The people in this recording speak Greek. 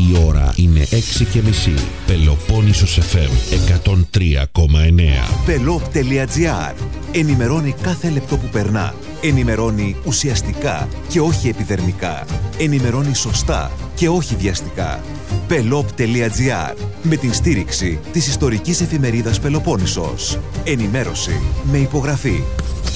Η ώρα είναι 6:30. Πελοπόννησος FM 103,9. Pelop.gr. Ενημερώνει κάθε λεπτό που περνά. Ενημερώνει ουσιαστικά και όχι επιδερμικά. Ενημερώνει σωστά και όχι βιαστικά. Pelop.gr. Με την στήριξη της ιστορικής εφημερίδας Πελοπόννησος. Ενημέρωση με υπογραφή.